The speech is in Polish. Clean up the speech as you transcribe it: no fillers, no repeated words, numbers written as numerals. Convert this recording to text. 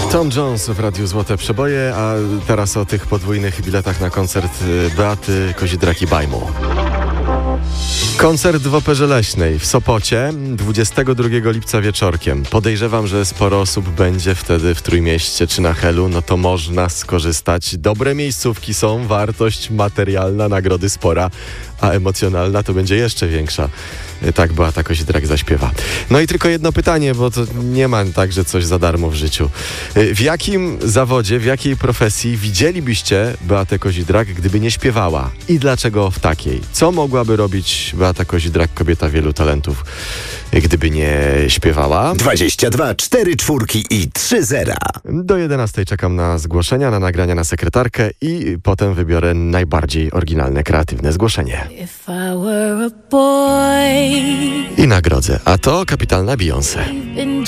Tom Jones w Radiu Złote Przeboje, a teraz o tych podwójnych biletach na koncert Beaty Kozidrak-Bajmu. Koncert w Operze Leśnej w Sopocie 22 lipca wieczorkiem. Podejrzewam, że sporo osób będzie wtedy w Trójmieście czy na Helu, no to można skorzystać. Dobre miejscówki są, wartość materialna, nagrody spora, a emocjonalna to będzie jeszcze większa. Tak Beata Kozidrak zaśpiewa. No i tylko jedno pytanie, bo to nie ma tak, że coś za darmo w życiu. W jakim zawodzie, w jakiej profesji widzielibyście Beatę Kozidrak, gdyby nie śpiewała? I dlaczego w takiej? Co mogłaby robić Beata Kozidrak, kobieta wielu talentów, gdyby nie śpiewała? 22 4 4 i 3 0. Do 11 czekam na zgłoszenia, na nagrania na sekretarkę i potem wybiorę najbardziej oryginalne, kreatywne zgłoszenie. I nagrodzę. A to kapitalna Beyoncé.